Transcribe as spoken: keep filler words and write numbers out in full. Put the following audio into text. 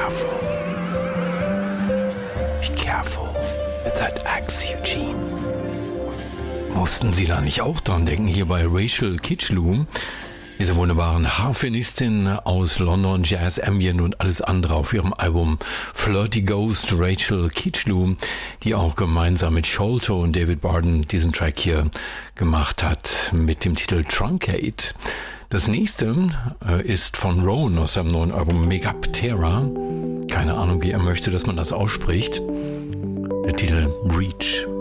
careful. Be careful with that axe, Eugene. Mussten Sie da nicht auch dran denken, hier bei Rachel Kitschlu, dieser wunderbaren Harfenistin aus London, Jazz, Ambient und alles andere auf ihrem Album Flirty Ghost, Rachel Kitschlu, die auch gemeinsam mit Sholto und David Barden diesen Track hier gemacht hat mit dem Titel Truncate. Das nächste äh, ist von Rowan aus seinem neuen Album Megaptera. Keine Ahnung, wie er möchte, dass man das ausspricht. Der Titel Breach.